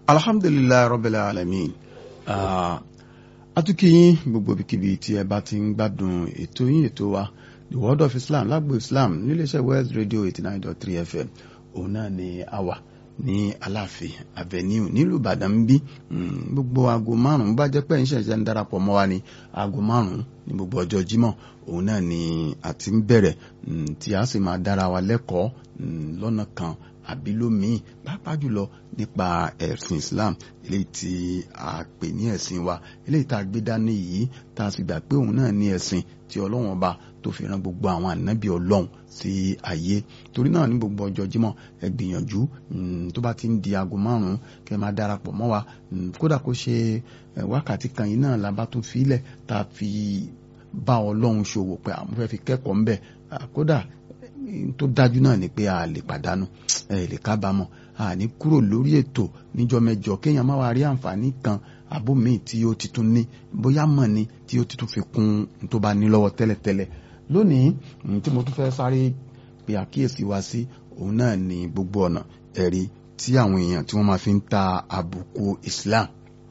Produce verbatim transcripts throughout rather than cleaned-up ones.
alhamdulilayi rabbil alamin. Atukiyin gbogbo bikibi tí ẹ bá ti ń gbádùn ètò yín ètò wa the world of Islam lágbo Islam níléeṣẹ́ West Radio eighty nine dot three F M. Òun náà ni a wà ní Aláàfin Avenue nílùú Ìbàdàn bí gbogbo aago márùn-ún bá jẹ́ pé ń ṣẹ̀ṣẹ̀ ń darapọ̀ mọ́ wa ní aago márùn-ún ní gbogbo ọjọ́ Jímọ̀. Òun náà ni a ti ń bẹ̀rẹ̀ tí a sì máa dára wa lẹ́kọ̀ọ́ lọ́nà kan àbí lómii pàápàá jùlọ nípa ẹ̀sìn Islam eléyìí tí a pè ní ẹ̀sìn wa eléyìí tá a gbé dání yìí tá a sì gbà pé òun náà ní ẹ̀sìn tí Ọlọ́run Ọba tó fi rán gbogbo àwọn ànábì Ọlọ́run sí ayé. Torí náà ní gbogbo ọjọ́ Jímọ̀ ẹ gbìyànjú tó bá ti ń di aago márùn-ún kẹ́ máa darapọ̀ mọ́ wa kódà kó ṣe wákàtí kan yìí náà la bá tún filẹ̀ tá a fi bá Ọlọ́run ṣòwò pé àwọn fẹ́ fi kẹ́kọ̀ọ́ ńbẹ̀ kódà tó dájú náà ni pé a lè pàdánù ẹ lè kábàámọ̀ a ní kúrò lórí ètò níjọ́ mẹ́jọ kéèyàn má wá rí àǹfààní kan àbó míì tí ó ti tún ní bóyá mọ̀ ni tí ó ti tún fi kún tó bá ní lọ́wọ́ tẹ́lẹ̀tẹ́lẹ̀. Lónìí tí mo tún fẹ́ sáré pe àkíyèsí wa sí òun náà ni gbogbo ọ̀nà ẹ̀rí tí àwọn èèyàn tí wọ́n máa fi ń ta àbùkù Islam.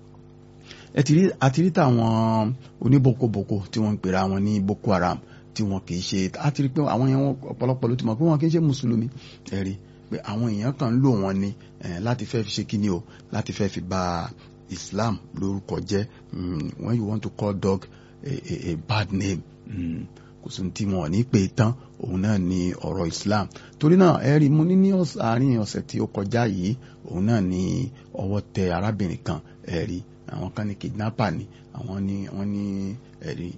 ẹ ti rí àti rí táwọn oníbokoboko tí wọ́n ń pera wọn ní Boko Haram tí wọn kì í ṣe àti rí pé àwọn èèyàn ọ̀pọ̀lọpọ̀ ló ti mọ̀ pé wọn kì í ṣe mùsùlùmí ẹ̀rí pé àwọn èèyàn kan ń lò wọn ni láti fẹ́ fi ṣe kíni o láti fẹ́ fi bà Islam lórúkọ jẹ́ when you want to call dog a, a, a bad name kò sí tí wọn ò ní pè tán òun náà ni ọ̀rọ̀ Islam. Torí náà ẹ̀rí mo ní ní àárín ọ̀sẹ̀ tí ó kọjá yìí òun náà ni ọwọ́ tẹ arábìnrin kan ẹ̀rí àwọn kan ní kidnapper ni àwọn ní wọ́n ní ẹ̀rí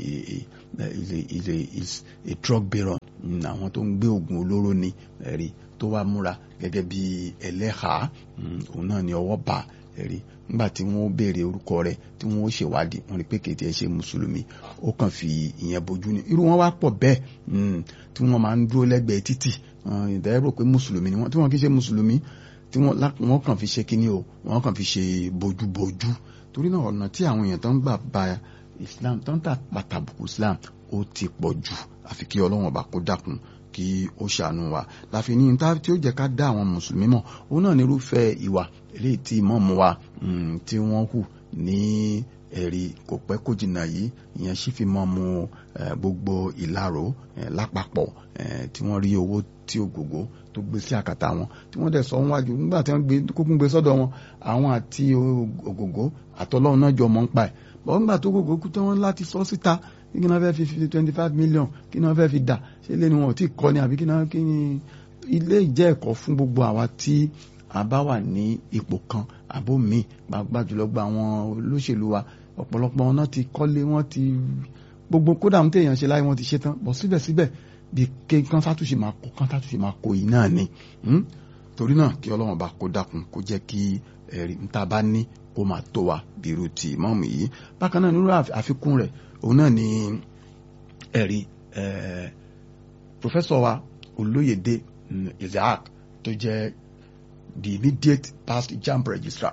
ilé ilé is a drug baron àwọn tó ń gbé oògùn olóró ni ẹ̀rí tó wá múra gẹ́gẹ́ bí ẹlẹ́hàá òun náà ni ọwọ́ bá ẹ̀rí nígbà tí wọ́n béèrè orúkọ rẹ̀ tí wọ́n ṣèwádìí wọ́n rí pé kìí tiẹ̀ ṣe mùsùlùmí ó kàn fi ìyẹn bojú ni irú wọn wá pọ̀ bẹ́ẹ̀ tí wọ́n máa ń dúró lẹ́gbẹ̀ẹ́ títì ìdẹ́rù pé mùsùlùmí ni wọ́n tí wọ́n kì í ṣe mùsùlùmí tí wọ́n kàn fi ṣe kíní o wọ́n kàn fi ṣe bojúbojú. Torí náà ọ̀nà tí àwọn èèyàn tó ń gbà ba Islam tó ń tà pàtàkì Islam ó ti pọ̀ jù àfi kí Ọlọ́run Ọba kó dákun kí ó ṣàánú wa láfi ní níta tí ó jẹ́ ká dá àwọn mùsùlùmí mọ̀ òun náà nírúfẹ́ ìwà eléyìí tí ìmáàmù wa tí wọ́n hù ní ẹ̀rí kò pẹ́ kó jìnnà yìí ìyẹn sì fi mọ́ mu gbogbo Ìlaró lápapọ̀ tí wọ́n rí owó tí ògògó tó gbé sí àkàtà wọn tí wọ́n dẹ̀ sọ wájú nígbà tí wọ́n gbé kókún gbé sọ́dọ̀ wọn àwọn àti ògògó àtọlọ́run náà jọ mọ́ ń pa ẹ̀ bọ́n nígbà tó ògògó kú tí wọ́n láti sọ síta kí ni wọ́n fẹ́ fi twenty five million kí ni wọ́n fẹ́ fi dà ṣé ilé ni wọn ò tí ì kọ́ ni àbí kí ni ilé ìjẹ́ ẹ̀kọ́ fún gbogbo àwa tí a bá wà ní ipò kan àbó míì gbàgbà jùlọ gba àwọn olóṣèlú wa ọ̀pọ̀lọpọ̀ wọn náà ti kọ́lé wọn ti gbogbo kódà ń tèèyàn ṣe láyé wọn ti ṣe tán bọ̀ síbẹ̀síbẹ̀ bí kan sátúnṣe máa kó kan sátúnṣe máa kó yìí náà ni. Torí náà kí Ọlọ́run bá kó dákun kó jẹ́ kí ẹ̀rí níta bá ní kó máa tó wa bírú ti ìmáàmù yìí. Bákan náà nínú àfikún rẹ̀ òun náà ni ẹ̀rí Professor wa Olóyèdé Isaac tó jẹ́ the immediate past JAMB registrar.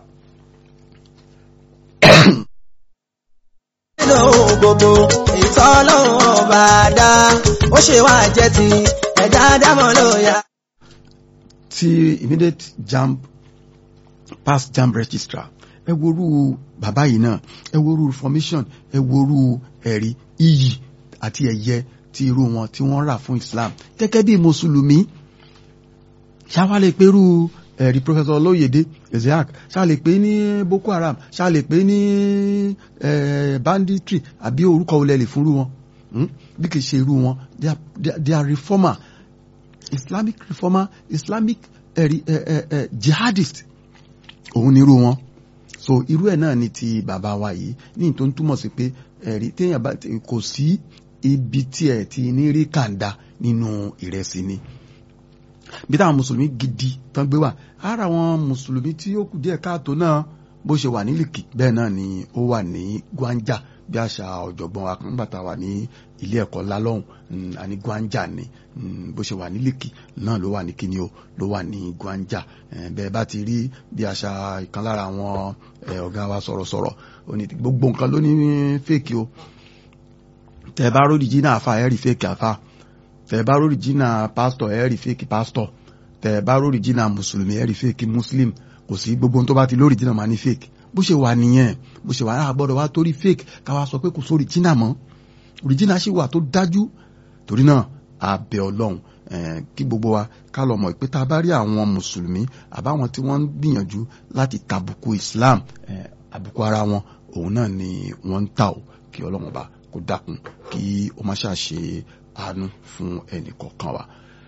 nínú gbogbo ìtọ́lọ́run ọba dá ó ṣe wá jẹ́ ti ẹ̀dá dámọ̀ lóya. ti immediate JAMB past JAMB registrar ẹ worú bàbá yìí náà ẹ worú formation ẹ worú ẹ̀rí iyì àti ẹ̀yẹ tí irú wọn tí wọ́n rà fún Islam gẹ́gẹ́ bí mùsùlùmí ṣáwálẹ̀ pẹ̀lú ẹ̀rí Professor Olóyèdé Isaac ṣá lè pè ní Boko Haram ṣá lè pè ní banditry àbí orúkọ olè lè fúnrú wọn bí kìí ṣe irú wọn they are, they are reformer Islamic reformer Islamic ẹ̀rí jihadist òun ni irú wọn. So irú ẹ̀ náà ni ti bàbá wa yìí ní tó ń túmọ̀ sí pé ẹ̀rí téèyàn bá kò sí ibi tí ẹ̀ ti ní rí kàńdá nínú ìrẹsì ni bí táwọn mùsùlùmí gidi tán gbé wà ara àwọn mùsùlùmí tí ó kù díẹ̀ káàtó náà bó ṣe wà ní Lìkì bẹ́ẹ̀ náà ni ó wà ní Gwanja bí àṣà ọ̀jọ̀gbọ́n wa kan bàtà wà ní ilé ẹ̀kọ́ lálọ́hùn àní Gwanja ni bó ṣe wà ní Lìkì náà ló wà ní kíni o ló wà ní Gwanja bẹ́ẹ̀ bá ti rí bí àṣà ìkan lára àwọn ọ̀gá wa sọ̀rọ̀sọ̀rọ̀ gbogbo nǹkan ló ní fèkì o tẹ̀ bá ròdì jí náà àfa ẹ̀rì fèkì àfa tẹ̀ bá ròdì jí náà pásítọ̀ ẹ̀rì fèkì pásítọ̀ tẹ̀ bá ròdì jí náà mùsùlùmí ẹ̀rì fèkì muslim kò sí gbogbo ohun tó bá ti lórí jìnnà máa ní fake bó ṣe wà nìyẹn bó ṣe wà á gbọ́dọ̀ wá torí fake káwa sọ pé kò sórí jìnnà mọ́ original ṣì wà tó dájú. Torí náà a bẹ̀ Ọlọ́run kí gbogbo wa ká lọ mọ̀ pé tá a bá rí àwọn mùsùlùmí àbáwọn tí wọ́n ń gbìyànjú láti tàbùkù Islam àbùkù ara wọn òun náà ni wọ́n ń tà ó kí Ọlọ́run bá kó dákun kí ó má ṣàṣe àánú fún ẹnì kọ̀ọ̀kan wa.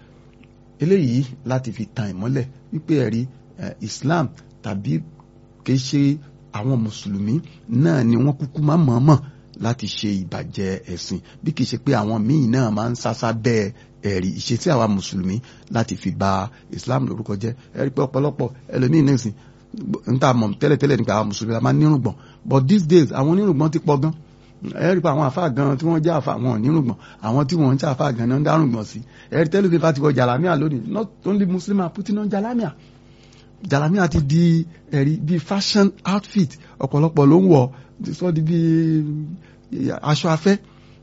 Eléyìí láti fi tan ìmọ́lẹ̀ wípé ẹ̀rí Islam tàbí kìí ṣe àwọn mùsùlùmí náà ni wọ́n kúkú máa mọ̀ọ́mọ̀ láti ṣe ìbàjẹ́ ẹ̀sìn bí kìí ṣe pé àwọn míì náà máa ń sásá bẹ́ẹ̀ ẹ̀rí ìṣesí àwa mùsùlùmí láti fi bà Islam lórúkọ jẹ́. Ẹ̀rí pé ọ̀pọ̀lọpọ̀ ẹlòmíì náà sìn ń tà mọ̀ tẹ́lẹ̀tẹ́lẹ̀ nípa àwọn mùsùlùmí la máa ń nírùngbọ̀n but these days àwọn onírùngbọ̀n ti pọ̀ gan. Ẹ̀rí pé àwọn àfáà gan tí wọ́n jẹ́ àfáà wọn ò nírùngbọ̀n àwọn tí wọ́n ń ṣe àfáà gan náà ń dárùngbọ̀n sí. Ẹ̀rí tẹ́lẹ̀ tí fati wọ jàlámíà lónìí not only Muslim are putting on jàlámíà jàlámíà ti di ẹ̀rí bíi fashion outfit ọ̀pọ̀lọpọ̀ ló ń wọ̀ sọ di bíi aṣọ afẹ́.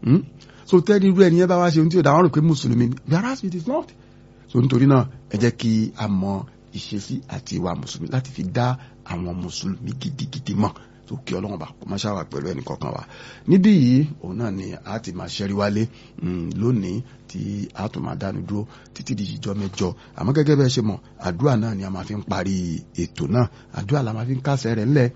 So tẹ́lẹ̀ irú ẹni yẹn bá wá ṣe ohun tí ò dáwọn rò pé mùsùlùmí ni whereas it is not. So nítorí náà ẹ jẹ́ kí a mọ ìṣesí àti ìwà mùsùlùmí láti fi dá àwọn mùsùlùmí gidigidi mọ̀ tó kí Ọlọ́run bá kó má ṣàwà pẹ̀lú ẹnì kọ̀ọ̀kan wa. Níbí yìí òun náà ni a ti máa ṣẹ́rí wálé lónìí tí a tún máa dánu dúró títí di ìjọ mẹ́jọ. Àmọ́ gẹ́gẹ́ bẹ́ẹ̀ ṣe mọ̀ àdúrà náà ni a máa fi ń parí ètò náà àdúrà la máa fi ń kásẹ̀ rẹ̀ ńlẹ̀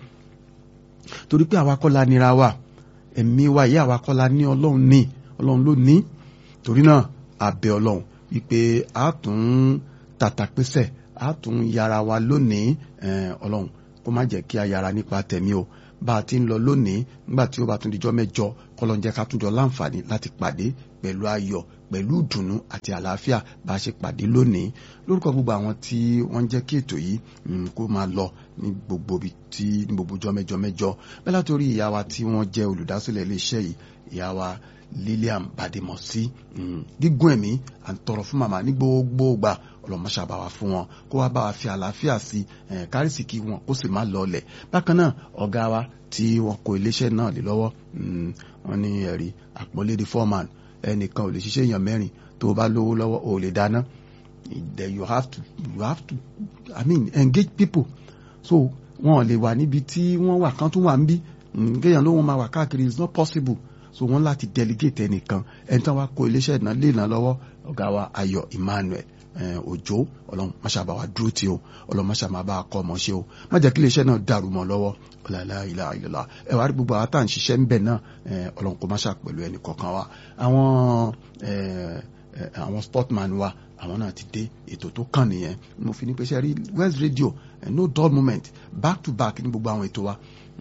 torí pé àwa kọ́ la nira wa ẹ̀mí wa yìí àwa kọ́ la ní Ọlọ́run ní Ọlọ́run ló ní. Torí náà a bẹ̀ Ọlọ́run wípé a tún tàtàpésẹ̀ a tún yára wa lónìí Ọlọ́run kó má jẹ́ kí a yára nípa tẹ̀mí o bá a ti ń lọ lónìí nígbà tí ó bá tún dijọ́ mẹ́jọ kọ́lọ́n jẹ́ ká tún jọ láǹfààní láti pàdé pẹ̀lú ayọ̀ pẹ̀lú ìdùnnú àti àlàáfíà bá a ṣe pàdé lónìí lórúkọ gbogbo àwọn tí wọ́n ń jẹ́ kí ètò yìí kó máa lọ ní gbogbo ibi tí ní gbogbo ọjọ́ mẹ́jọ mẹ́jọ bẹ́ẹ̀ látòrí ìyá wa tí wọ́n jẹ́ olùdásílẹ̀ iléeṣẹ́ yìí ìyá wa Lilian Badimosi gígùn ẹ̀mí à ń tọrọ fún màmá ní gbogbo ìgbà ọlọmọṣà bá wa fún wọn kó wá bá wa fi àlàáfíà sí kárìsìkì wọn kó sì má lọlẹ̀. Bákan náà ọ̀gá wa tí wọ́n kó iléeṣẹ́ náà lé lọ́wọ́ wọ́n ní ẹ̀rí àpọ́nlédè foreman ẹnìkan ò lè ṣiṣẹ́ èèyàn mẹ́rin tó bá lówó lọ́wọ́ ò lè dáná. Then you have to you have to I mean engage people so wọn ò lè wà níbi tí wọ́n wà kan tún wà ń bí kéèyàn ló wọn máa wà káàkiri it's not possible. So wọ́n láti delegate ẹnìkan ẹni tí wọ́n kó iléeṣẹ́ náà lè náà lọ́wọ́ ọ̀gá wa Ayọ̀ Emmanuel Òjó Ọlọ́run má ṣàbà wa dúró tí o Ọlọ́run má ṣàmà bá a kọ́ ọmọ ṣe o má jẹ́ kí iléeṣẹ́ náà dàrú mọ́ lọ́wọ́ ọ̀làlá ilà ìlọ́lá ẹ wá rí gbogbo àwọn tá à ń ṣiṣẹ́ ń bẹ̀ náà Ọlọ́run kò má ṣà pẹ̀lú ẹnì kọ̀ọ̀kan wa àwọn àwọn sportman wa àwọn náà ti dé ètò tó kàn nìyẹn mo fi ní pé ṣe rí West Radio no dull moment back to back ní gbogbo àwọn ètò wa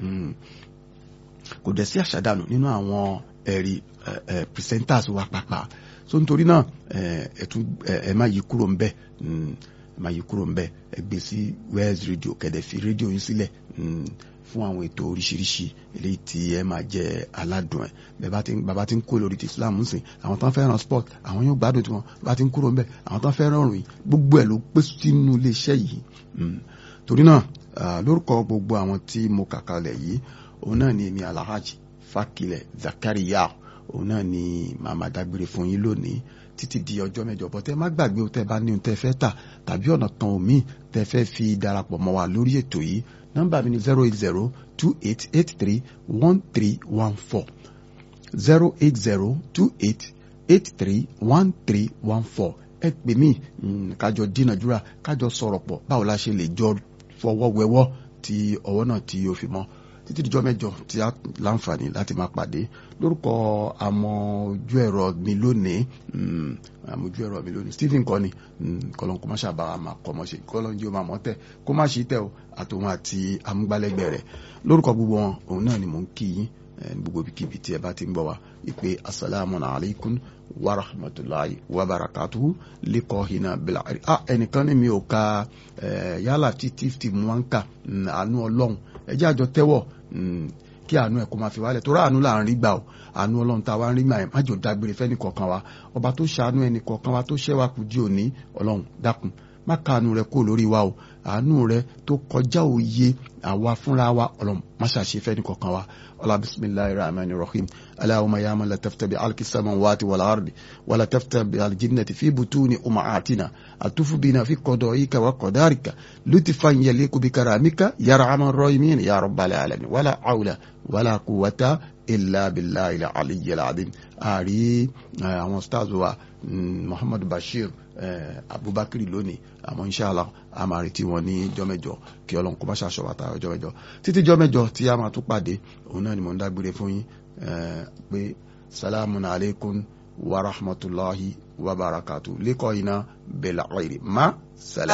kò dẹ̀ sí àṣàdànù nínú àwọn ẹ̀rí presenters wa pàápàá so nítorí náà ẹ má yí kúrò ńbẹ̀ ẹ má yí kúrò ńbẹ̀ ẹ gbé sí West Radio kẹ̀dẹ̀ fi rédíò yín sílẹ̀ fún àwọn ètò oríṣiríṣi eléyìí tí ẹ máa jẹ aládùn ẹ bàbá tí ń kó lórí ti Islam ń sìn àwọn tán fẹ́ràn sport àwọn yóò gbádùn tiwọn bàbá tí ń kúrò ńbẹ̀ àwọn tán fẹ́ràn ọ̀rùn yìí gbogbo ẹ̀ ló pé sínú iléeṣẹ́ yìí torí náà lórúkọ gbogbo àwọn tí mo kà kalẹ̀ yìí òun náà ni èmi Alhaji Fakilẹ̀ Zakaria òun náà ni màmá dágbére fún yín lónìí títí di ọjọ́ mẹ́jọ bọ́ tẹ́ má gbàgbé o tẹ́ bá ní ohun tẹ́ fẹ́ tà tàbí ọ̀nà kan omi tẹ́ fẹ́ fi darapọ̀ mọ́ wa lórí ètò yìí nọ́mbà mi ni zero eight zero two eight eight three one three one four zero eight zero two eight eight three one three one four ẹ pè mí kájọ dínàdúrà kájọ sọ̀rọ̀ pọ̀ báwo la ṣe lè jọ fọwọ́ wẹwọ́ tí ọwọ́ náà tí yóò fi mọ́ títí dijọ́ mẹ́jọ tí a láǹfààní láti máa pàdé lórúkọ àmọ́ ojú ẹ̀rọ mi lónìí àmọ́ ojú ẹ̀rọ mi lónìí Stephen kọ́ni kọ́lọ́n kó má ṣàbá máa kọ́ mọ́ ṣe kọ́lọ́n jí ó máa mọ́ tẹ̀ kó má ṣe tẹ̀ o àtòun àti amúgbálẹ́gbẹ̀ẹ́ rẹ̀ lórúkọ gbogbo wọn òun náà ni mò ń kí yín gbogbo ibikíbi tí ẹ bá ti ń gbọ́ wa ìpè asalaamu alaykum wa rahmatulahi wa barakatuhu lẹ́kọ̀ọ́ hinna bila ah ẹnìkan ní mi ò ka yálà títí tí mo máa ń kà àánú ọlọ́run ẹ jẹ́ àjọ tẹ́wọ̀ kí àánú ẹ̀ kó máa fi wálẹ̀ tó rà àánú là ń rí gbà o àánú ọlọ́run tá a wá ń rí gbà yẹn má jò dágbére fẹ́ni kọ̀ọ̀kan wa ọba tó ṣàánú ẹni kọ̀ọ̀kan wa tó ṣẹ́ wa kù di òní ọlọ́run dákun má ka àánú rẹ̀ kó lórí wa o àánú rẹ tó kọjá òye àwa fúnra wa ọlọ́run má ṣàṣe fẹ́ ní kọ̀ọ̀kan wa ọlá bismillahir rahmanir rahim allahumma ya man la tafta bi alki samawati wal ardi wa la tafta bi aljinnati fi butuni ummahatina atufu bina fi qadaika wa qadarika lutfan yaliku bi karamika ya arhamar rahimin ya rabbal alamin wala hawla wala quwwata illa billahi al-aliyyil azim. Ari àwọn stars wa Muhammad Bashir Abubakar lónìí àmọ́ inshallah a máa retí wọn ní jọ́mẹ́jọ kí Ọlọ́run kó bá ṣàṣọ bàtà jọ́mẹ́jọ títí jọ́mẹ́jọ tí a máa tún pàdé òun náà ni mo ń dágbére fún yín pé salamun alaykum wa rahmatulahi wa barakatuh liqa'ina bil khairi ma salam.